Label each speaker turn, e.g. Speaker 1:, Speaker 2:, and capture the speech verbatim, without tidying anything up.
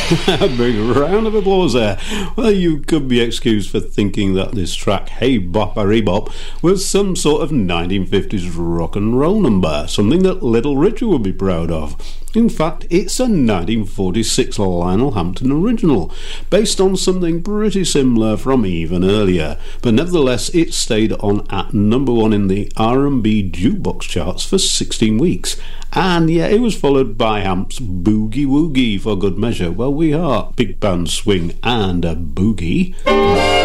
Speaker 1: A big round of applause there. Well, you could be excused for thinking that this track, Hey Boppery Bop, was some sort of nineteen fifties rock and roll number, something that Little Richard would be proud of. In fact, it's a nineteen forty-six Lionel Hampton original, based on something pretty similar from even earlier, but nevertheless it stayed on at number one in the R and B jukebox charts for sixteen weeks. And yeah, it was followed by Hamp's Boogie Woogie for good measure. Well, we are big band swing and a boogie.